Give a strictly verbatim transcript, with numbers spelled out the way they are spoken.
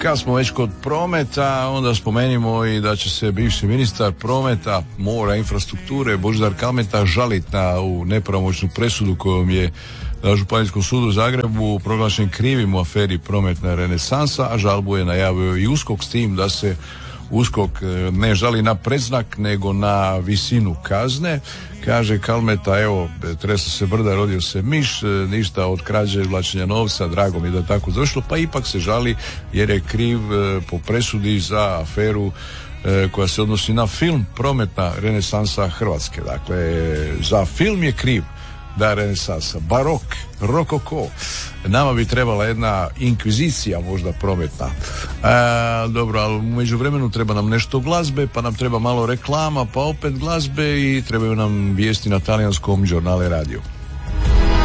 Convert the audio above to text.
Kad smo već kod prometa, onda spomenimo i da će se bivši ministar prometa, mora, infrastrukture Božidar Kalmeta žaliti na u nepravomoćnu presudu kojom je na Županijskom sudu u Zagrebu proglašen krivim u aferi Prometna renesansa, a žalbu je najavio i USKOK, s tim da se USKOK ne žali na predznak nego na visinu kazne. Kaže Kalmeta, evo, tresla se brda, rodio se miš, ništa od krađe, vlačenja novca, drago mi je da je tako završilo, pa ipak se žali jer je kriv po presudi za aferu koja se odnosi na film Prometna renesansa Hrvatske. Dakle, za film je kriv, da, renesansa, barok, rokoko. Nama bi trebala jedna inkvizicija možda prometna. E, dobro, ali u međuvremenu treba nam nešto glazbe, pa nam treba malo reklama, pa opet glazbe i trebaju nam vijesti na talijanskom Giornale Radio.